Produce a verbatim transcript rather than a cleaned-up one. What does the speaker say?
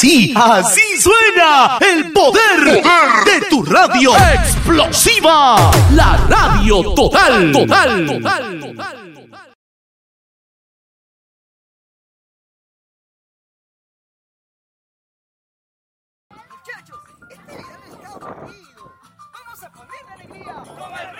Así, así suena el poder de tu radio explosiva. La radio total, total, total, total. Muchachos, este video está aburrido. Vamos a ponerle alegría.